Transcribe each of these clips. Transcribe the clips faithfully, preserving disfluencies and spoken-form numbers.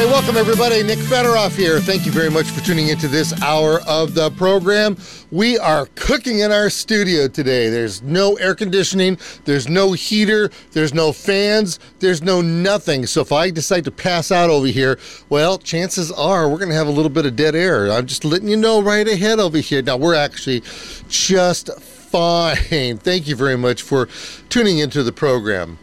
Hey, welcome everybody. Nick Federoff here. Thank you very much for tuning into this hour of the program. We are cooking in our studio today. There's no air conditioning, there's no heater, there's no fans, there's no nothing. So if I decide to pass out over here, well, chances are we're going to have a little bit of dead air. I'm just letting you know right ahead over here. Now, we're actually just fine. Thank you very much for tuning into the program.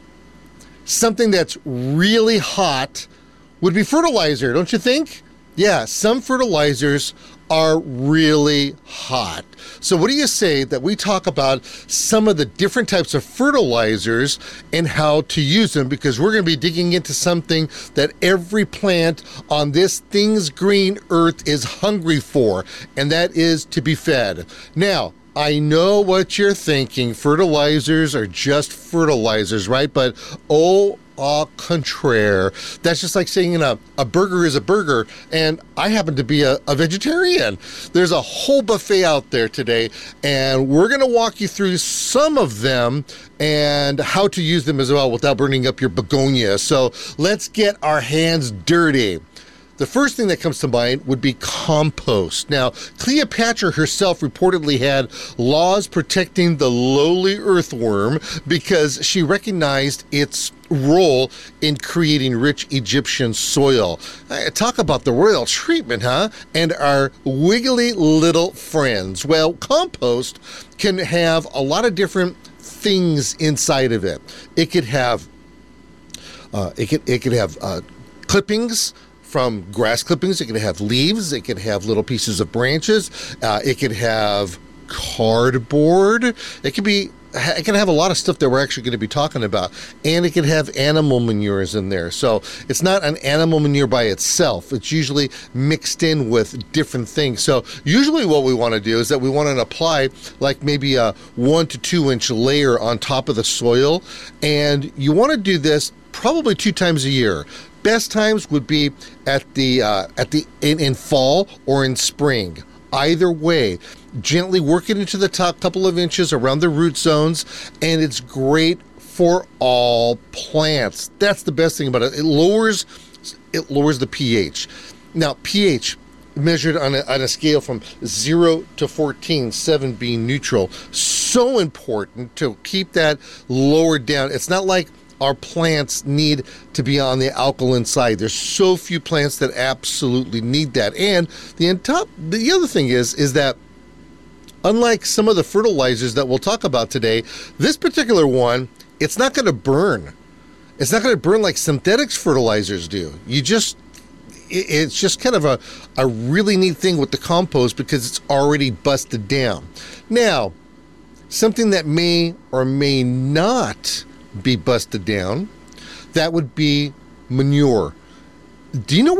Something that's really hot would be fertilizer, don't you think? Yeah, some fertilizers are really hot. So what do you say that we talk about some of the different types of fertilizers and how to use them, because we're going to be digging into something that every plant on this thing's green earth is hungry for, and that is to be fed. Now, I know what you're thinking. Fertilizers are just fertilizers, right? But oh, au contraire. That's just like saying, you know, a burger is a burger, and I happen to be a, a vegetarian. There's a whole buffet out there today, and we're going to walk you through some of them and how to use them as well without burning up your begonia. So let's get our hands dirty. The first thing that comes to mind would be compost. Now, Cleopatra herself reportedly had laws protecting the lowly earthworm because she recognized its role in creating rich Egyptian soil. Talk about the royal treatment, huh? And our wiggly little friends. Well, compost can have a lot of different things inside of it. It could have, uh, it could, it could have uh, clippings from grass clippings. It could have leaves. It could have little pieces of branches. Uh, it could have cardboard. It could be, it can have a lot of stuff that we're actually going to be talking about. And it can have animal manures in there. So it's not an animal manure by itself. It's usually mixed in with different things. So usually what we want to do is that we want to apply like maybe a one to two inch layer on top of the soil. And you want to do this probably two times a year. Best times would be at the uh, at the in, in fall or in spring. Either way, gently work it into the top couple of inches around the root zones, and it's great for all plants. That's the best thing about it. It lowers it lowers the pH. Now, pH measured on a, on a scale from zero to fourteen, seven being neutral. So important to keep that lowered down. It's not like our plants need to be on the alkaline side. There's so few plants that absolutely need that. And the top, the other thing is, is that unlike some of the fertilizers that we'll talk about today, this particular one, it's not going to burn. It's not going to burn like synthetic fertilizers do. You just, it's just kind of a, a really neat thing with the compost because it's already busted down. Now, something that may or may not be busted down, that would be manure. Do you know